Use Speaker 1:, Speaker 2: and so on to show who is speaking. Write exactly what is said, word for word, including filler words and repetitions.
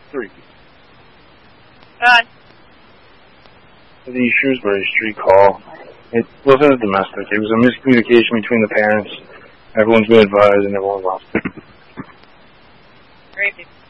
Speaker 1: Three.
Speaker 2: Uh,
Speaker 1: The Shrewsbury Street call. It wasn't a domestic. It was a miscommunication between the parents. Everyone's been advised and everyone lost.
Speaker 2: Crazy.